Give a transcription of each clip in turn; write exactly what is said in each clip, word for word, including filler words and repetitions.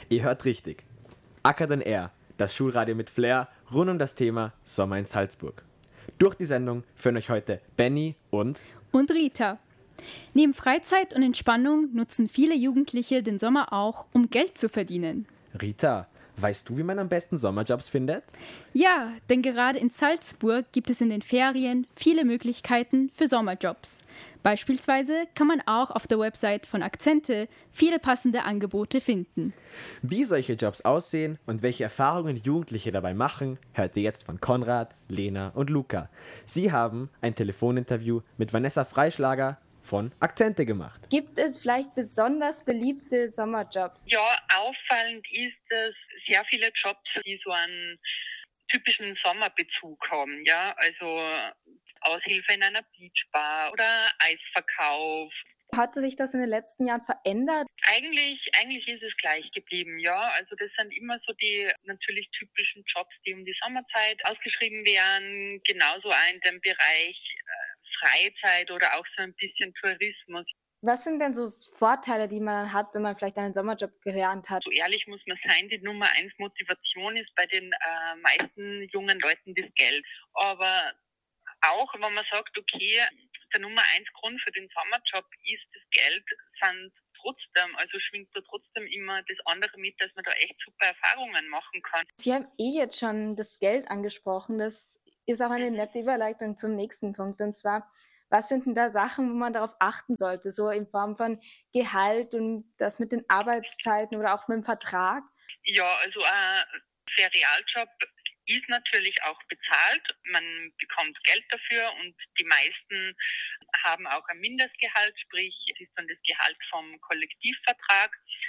Ihr hört richtig. Ackert on Air, das Schulradio mit Flair rund um das Thema Sommer in Salzburg. Durch die Sendung führen euch heute Benny und... Und Rita. Neben Freizeit und Entspannung nutzen viele Jugendliche den Sommer auch, um Geld zu verdienen. Rita, weißt du, wie man am besten Sommerjobs findet? Ja, denn gerade in Salzburg gibt es in den Ferien viele Möglichkeiten für Sommerjobs. Beispielsweise kann man auch auf der Website von Akzente viele passende Angebote finden. Wie solche Jobs aussehen und welche Erfahrungen Jugendliche dabei machen, hört ihr jetzt von Konrad, Lena und Luca. Sie haben ein Telefoninterview mit Vanessa Freischlager von Akzente gemacht. Gibt es vielleicht besonders beliebte Sommerjobs? Ja, auffallend ist, dass sehr viele Jobs, die so einen typischen Sommerbezug haben. Ja, also Aushilfe in einer Beachbar oder Eisverkauf. Hatte sich das in den letzten Jahren verändert? Eigentlich, eigentlich ist es gleich geblieben, ja. Also das sind immer so die natürlich typischen Jobs, die um die Sommerzeit ausgeschrieben werden. Genauso auch in dem Bereich Freizeit oder auch so ein bisschen Tourismus. Was sind denn so Vorteile, die man hat, wenn man vielleicht einen Sommerjob gelernt hat? So ehrlich muss man sein, die Nummer eins Motivation ist bei den äh, meisten jungen Leuten das Geld. Aber auch wenn man sagt, okay, der Nummer eins Grund für den Sommerjob ist das Geld, sind trotzdem, also schwingt da trotzdem immer das andere mit, dass man da echt super Erfahrungen machen kann. Sie haben eh jetzt schon das Geld angesprochen. Das ist auch eine nette Überleitung zum nächsten Punkt. Und zwar, was sind denn da Sachen, wo man darauf achten sollte? So in Form von Gehalt und das mit den Arbeitszeiten oder auch mit dem Vertrag? Ja, also ein Ferialjob ist natürlich auch bezahlt. Man bekommt Geld dafür und die meisten haben auch ein Mindestgehalt, sprich, es ist dann das Gehalt vom Kollektivvertrag.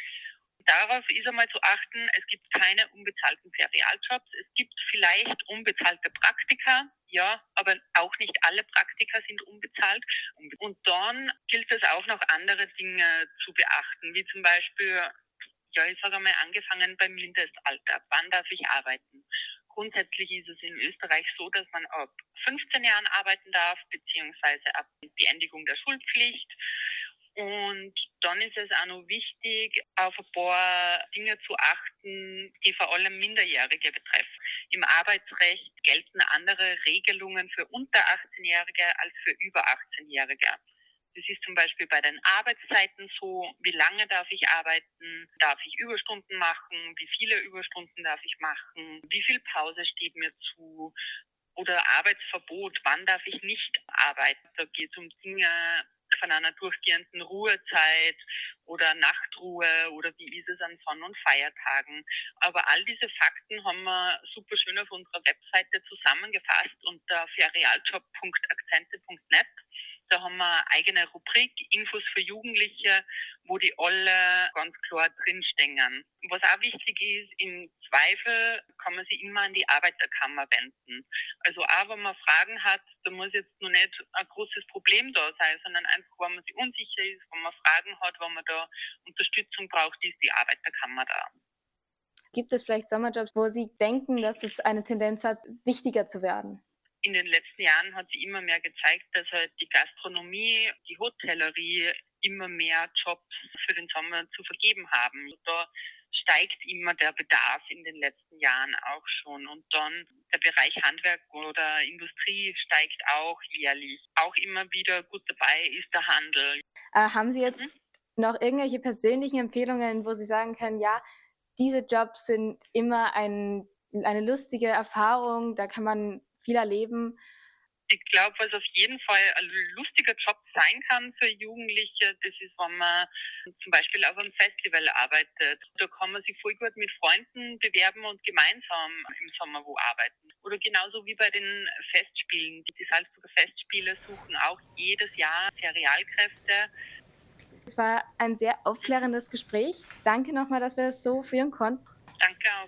Darauf ist einmal zu achten, es gibt keine unbezahlten Ferialjobs. Es gibt vielleicht unbezahlte Praktika, ja, aber auch nicht alle Praktika sind unbezahlt. Und dann gilt es auch noch andere Dinge zu beachten, wie zum Beispiel, ja, ich sage einmal, angefangen beim Mindestalter. Wann darf ich arbeiten? Grundsätzlich ist es in Österreich so, dass man ab fünfzehn Jahren arbeiten darf, beziehungsweise ab Beendigung der Schulpflicht. Und dann ist es auch noch wichtig, auf ein paar Dinge zu achten, die vor allem Minderjährige betreffen. Im Arbeitsrecht gelten andere Regelungen für unter achtzehnjährige als für über achtzehnjährige. Das ist zum Beispiel bei den Arbeitszeiten so, wie lange darf ich arbeiten, darf ich Überstunden machen, wie viele Überstunden darf ich machen, wie viel Pause steht mir zu oder Arbeitsverbot, wann darf ich nicht arbeiten. Da geht es um Dinge von einer durchgehenden Ruhezeit oder Nachtruhe oder wie ist es an Sonn- und Feiertagen. Aber all diese Fakten haben wir super schön auf unserer Webseite zusammengefasst unter ferialjob punkt akzente punkt net. Da haben wir eine eigene Rubrik, Infos für Jugendliche, wo die alle ganz klar drinstehen. Was auch wichtig ist, im Zweifel kann man sich immer an die Arbeiterkammer wenden. Also auch wenn man Fragen hat, da muss jetzt noch nicht ein großes Problem da sein, sondern einfach, wenn man sich unsicher ist, wenn man Fragen hat, wenn man da Unterstützung braucht, ist die Arbeiterkammer da. Gibt es vielleicht Sommerjobs, wo Sie denken, dass es eine Tendenz hat, wichtiger zu werden? In den letzten Jahren hat sich immer mehr gezeigt, dass halt die Gastronomie, die Hotellerie immer mehr Jobs für den Sommer zu vergeben haben. Da steigt immer der Bedarf in den letzten Jahren auch schon. Und dann der Bereich Handwerk oder Industrie steigt auch jährlich. Auch immer wieder gut dabei ist der Handel. Äh, haben Sie jetzt Mhm. noch irgendwelche persönlichen Empfehlungen, wo Sie sagen können, ja, diese Jobs sind immer ein, eine lustige Erfahrung, da kann man viel erleben? Ich glaube, was auf jeden Fall ein lustiger Job sein kann für Jugendliche, das ist, wenn man zum Beispiel auf einem Festival arbeitet. Da kann man sich voll gut mit Freunden bewerben und gemeinsam im Sommer wo arbeiten. Oder genauso wie bei den Festspielen. Die Salzburger Festspiele suchen auch jedes Jahr Ferialkräfte. Es war ein sehr aufklärendes Gespräch. Danke nochmal, dass wir das so führen konnten. Danke auch.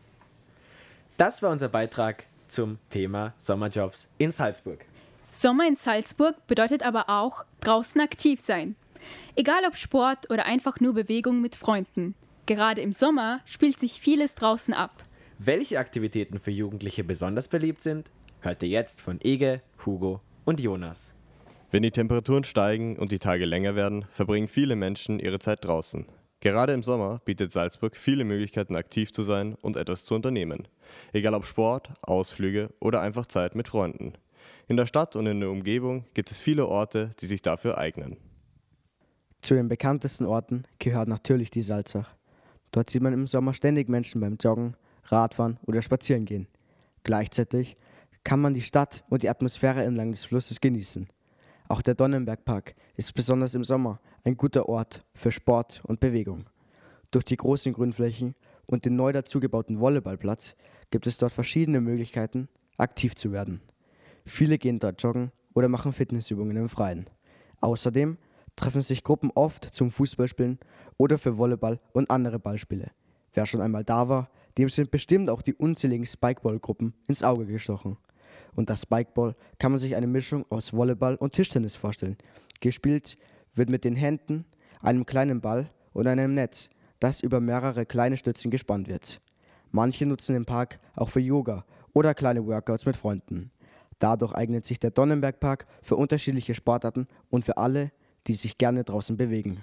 Das war unser Beitrag zum Thema Sommerjobs in Salzburg. Sommer in Salzburg bedeutet aber auch draußen aktiv sein. Egal ob Sport oder einfach nur Bewegung mit Freunden. Gerade im Sommer spielt sich vieles draußen ab. Welche Aktivitäten für Jugendliche besonders beliebt sind, hört ihr jetzt von Ege, Hugo und Jonas. Wenn die Temperaturen steigen und die Tage länger werden, verbringen viele Menschen ihre Zeit draußen. Gerade im Sommer bietet Salzburg viele Möglichkeiten, aktiv zu sein und etwas zu unternehmen. Egal ob Sport, Ausflüge oder einfach Zeit mit Freunden. In der Stadt und in der Umgebung gibt es viele Orte, die sich dafür eignen. Zu den bekanntesten Orten gehört natürlich die Salzach. Dort sieht man im Sommer ständig Menschen beim Joggen, Radfahren oder Spazieren gehen. Gleichzeitig kann man die Stadt und die Atmosphäre entlang des Flusses genießen. Auch der Donnenbergpark ist besonders im Sommer ein guter Ort für Sport und Bewegung. Durch die großen Grünflächen und den neu dazugebauten Volleyballplatz gibt es dort verschiedene Möglichkeiten, aktiv zu werden. Viele gehen dort joggen oder machen Fitnessübungen im Freien. Außerdem treffen sich Gruppen oft zum Fußballspielen oder für Volleyball und andere Ballspiele. Wer schon einmal da war, dem sind bestimmt auch die unzähligen Spikeball-Gruppen ins Auge gestochen. Und das Spikeball kann man sich eine Mischung aus Volleyball und Tischtennis vorstellen. Gespielt wird mit den Händen, einem kleinen Ball und einem Netz, das über mehrere kleine Stützen gespannt wird. Manche nutzen den Park auch für Yoga oder kleine Workouts mit Freunden. Dadurch eignet sich der Donnenbergpark für unterschiedliche Sportarten und für alle, die sich gerne draußen bewegen.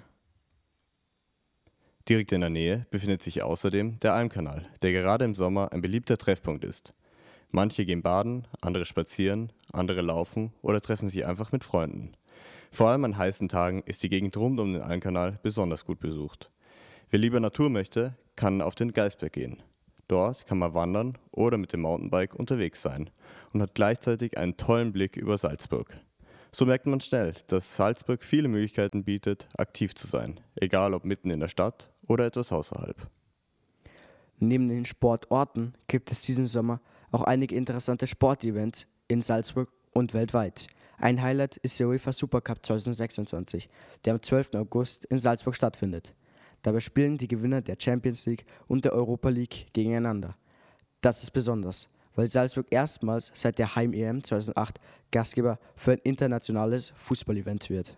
Direkt in der Nähe befindet sich außerdem der Almkanal, der gerade im Sommer ein beliebter Treffpunkt ist. Manche gehen baden, andere spazieren, andere laufen oder treffen sich einfach mit Freunden. Vor allem an heißen Tagen ist die Gegend rund um den Almkanal besonders gut besucht. Wer lieber Natur möchte, kann auf den Geisberg gehen. Dort kann man wandern oder mit dem Mountainbike unterwegs sein und hat gleichzeitig einen tollen Blick über Salzburg. So merkt man schnell, dass Salzburg viele Möglichkeiten bietet, aktiv zu sein, egal ob mitten in der Stadt oder etwas außerhalb. Neben den Sportorten gibt es diesen Sommer auch einige interessante Sportevents in Salzburg und weltweit. Ein Highlight ist der UEFA Supercup zwanzig sechsundzwanzig, der am zwölften August in Salzburg stattfindet. Dabei spielen die Gewinner der Champions League und der Europa League gegeneinander. Das ist besonders, weil Salzburg erstmals seit der Heim-E M zweitausendacht Gastgeber für ein internationales Fußballevent wird.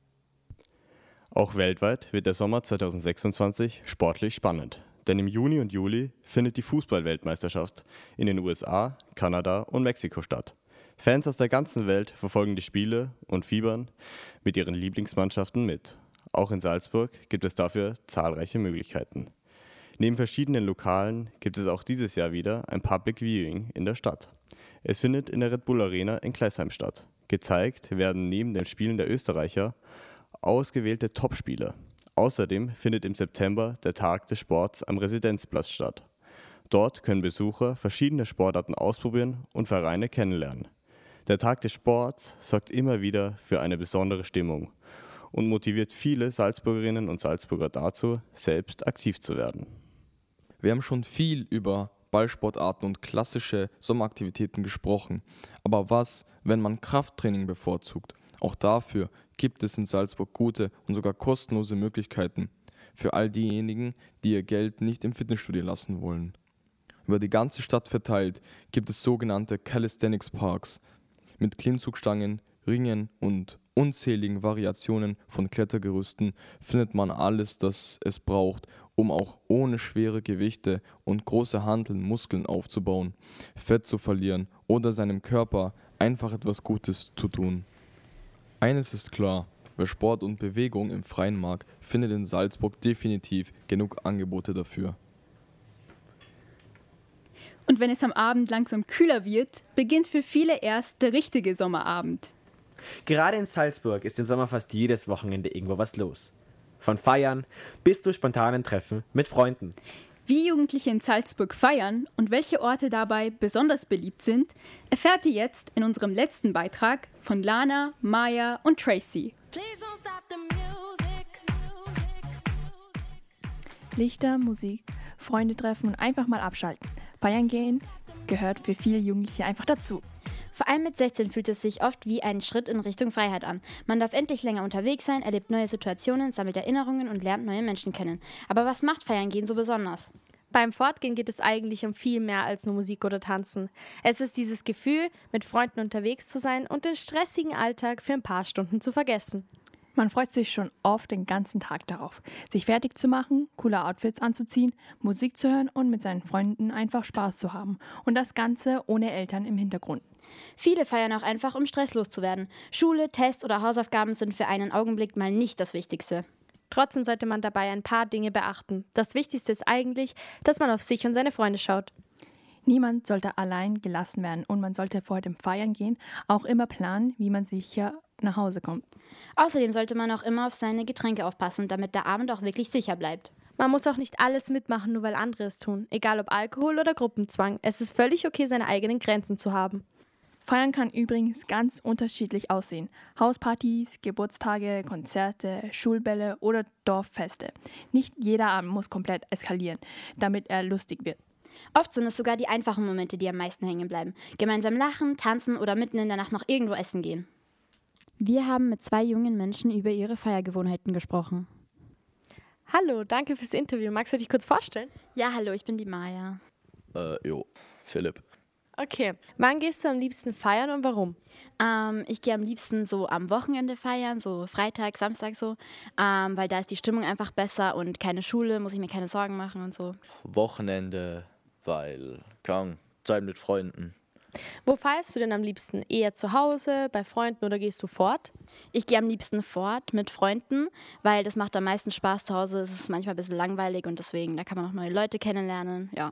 Auch weltweit wird der Sommer zwanzig sechsundzwanzig sportlich spannend, denn im Juni und Juli findet die Fußball-Weltmeisterschaft in den U S A, Kanada und Mexiko statt. Fans aus der ganzen Welt verfolgen die Spiele und fiebern mit ihren Lieblingsmannschaften mit. Auch in Salzburg gibt es dafür zahlreiche Möglichkeiten. Neben verschiedenen Lokalen gibt es auch dieses Jahr wieder ein Public Viewing in der Stadt. Es findet in der Red Bull Arena in Kleisheim statt. Gezeigt werden neben den Spielen der Österreicher ausgewählte Topspiele. Außerdem findet im September der Tag des Sports am Residenzplatz statt. Dort können Besucher verschiedene Sportarten ausprobieren und Vereine kennenlernen. Der Tag des Sports sorgt immer wieder für eine besondere Stimmung und motiviert viele Salzburgerinnen und Salzburger dazu, selbst aktiv zu werden. Wir haben schon viel über Ballsportarten und klassische Sommeraktivitäten gesprochen. Aber was, wenn man Krafttraining bevorzugt? Auch dafür gibt es in Salzburg gute und sogar kostenlose Möglichkeiten für all diejenigen, die ihr Geld nicht im Fitnessstudio lassen wollen. Über die ganze Stadt verteilt gibt es sogenannte Calisthenics Parks mit Klimmzugstangen, Ringen und unzähligen Variationen von Klettergerüsten findet man alles, das es braucht, um auch ohne schwere Gewichte und große Hanteln Muskeln aufzubauen, Fett zu verlieren oder seinem Körper einfach etwas Gutes zu tun. Eines ist klar, wer Sport und Bewegung im Freien mag, findet in Salzburg definitiv genug Angebote dafür. Und wenn es am Abend langsam kühler wird, beginnt für viele erst der richtige Sommerabend. Gerade in Salzburg ist im Sommer fast jedes Wochenende irgendwo was los. Von Feiern bis zu spontanen Treffen mit Freunden. Wie Jugendliche in Salzburg feiern und welche Orte dabei besonders beliebt sind, erfährt ihr jetzt in unserem letzten Beitrag von Lana, Maya und Tracy. Lichter, Musik, Freunde treffen und einfach mal abschalten. Feiern gehen gehört für viele Jugendliche einfach dazu. Vor allem mit sechzehn fühlt es sich oft wie ein Schritt in Richtung Freiheit an. Man darf endlich länger unterwegs sein, erlebt neue Situationen, sammelt Erinnerungen und lernt neue Menschen kennen. Aber was macht Feiern gehen so besonders? Beim Fortgehen geht es eigentlich um viel mehr als nur Musik oder Tanzen. Es ist dieses Gefühl, mit Freunden unterwegs zu sein und den stressigen Alltag für ein paar Stunden zu vergessen. Man freut sich schon oft den ganzen Tag darauf, sich fertig zu machen, coole Outfits anzuziehen, Musik zu hören und mit seinen Freunden einfach Spaß zu haben. Und das Ganze ohne Eltern im Hintergrund. Viele feiern auch einfach, um stresslos zu werden. Schule, Tests oder Hausaufgaben sind für einen Augenblick mal nicht das Wichtigste. Trotzdem sollte man dabei ein paar Dinge beachten. Das Wichtigste ist eigentlich, dass man auf sich und seine Freunde schaut. Niemand sollte allein gelassen werden und man sollte vor dem Feiern gehen auch immer planen, wie man sicher nach Hause kommt. Außerdem sollte man auch immer auf seine Getränke aufpassen, damit der Abend auch wirklich sicher bleibt. Man muss auch nicht alles mitmachen, nur weil andere es tun. Egal ob Alkohol oder Gruppenzwang. Es ist völlig okay, seine eigenen Grenzen zu haben. Feiern kann übrigens ganz unterschiedlich aussehen. Hauspartys, Geburtstage, Konzerte, Schulbälle oder Dorffeste. Nicht jeder Abend muss komplett eskalieren, damit er lustig wird. Oft sind es sogar die einfachen Momente, die am meisten hängen bleiben. Gemeinsam lachen, tanzen oder mitten in der Nacht noch irgendwo essen gehen. Wir haben mit zwei jungen Menschen über ihre Feiergewohnheiten gesprochen. Hallo, danke fürs Interview. Magst du dich kurz vorstellen? Ja, hallo, ich bin die Maja. Äh, jo, Philipp. Okay, wann gehst du am liebsten feiern und warum? Ähm, ich gehe am liebsten so am Wochenende feiern, so Freitag, Samstag so, ähm, weil da ist die Stimmung einfach besser und keine Schule, muss ich mir keine Sorgen machen und so. Wochenende, weil, keine Ahnung, Zeit mit Freunden. Wo feierst du denn am liebsten? Eher zu Hause, bei Freunden oder gehst du fort? Ich gehe am liebsten fort mit Freunden, weil das macht am meisten Spaß zu Hause. Es ist manchmal ein bisschen langweilig und deswegen, da kann man auch neue Leute kennenlernen, ja.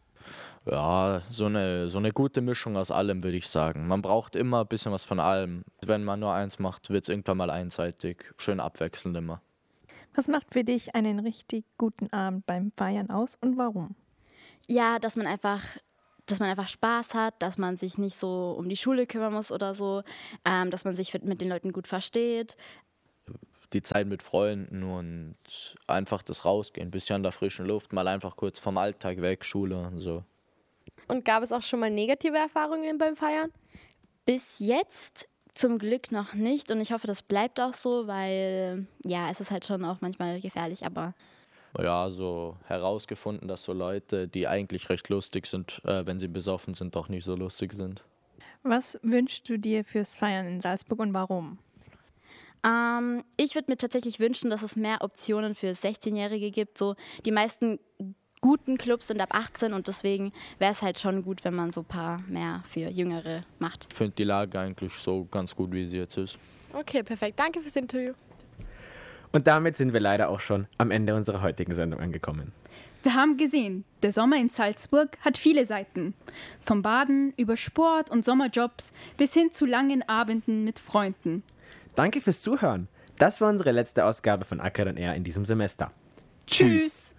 Ja, so eine, so eine gute Mischung aus allem, würde ich sagen. Man braucht immer ein bisschen was von allem. Wenn man nur eins macht, wird es irgendwann mal einseitig. Schön abwechselnd immer. Was macht für dich einen richtig guten Abend beim Feiern aus und warum? Ja, dass man einfach, dass man einfach Spaß hat, dass man sich nicht so um die Schule kümmern muss oder so, ähm, dass man sich mit den Leuten gut versteht. Die Zeit mit Freunden und einfach das Rausgehen, ein bisschen an der frischen Luft, mal einfach kurz vom Alltag weg, Schule und so. Und gab es auch schon mal negative Erfahrungen beim Feiern? Bis jetzt zum Glück noch nicht und ich hoffe, das bleibt auch so, weil ja, es ist halt schon auch manchmal gefährlich, aber... Ja, so herausgefunden, dass so Leute, die eigentlich recht lustig sind, äh, wenn sie besoffen sind, doch nicht so lustig sind. Was wünschst du dir fürs Feiern in Salzburg und warum? Ähm, ich würde mir tatsächlich wünschen, dass es mehr Optionen für sechzehnjährige gibt. So, die meisten guten Clubs sind ab achtzehn und deswegen wäre es halt schon gut, wenn man so ein paar mehr für Jüngere macht. Ich finde die Lage eigentlich so ganz gut, wie sie jetzt ist. Okay, perfekt. Danke fürs Interview. Und damit sind wir leider auch schon am Ende unserer heutigen Sendung angekommen. Wir haben gesehen, der Sommer in Salzburg hat viele Seiten. Vom Baden über Sport und Sommerjobs bis hin zu langen Abenden mit Freunden. Danke fürs Zuhören. Das war unsere letzte Ausgabe von Acker und R in diesem Semester. Tschüss!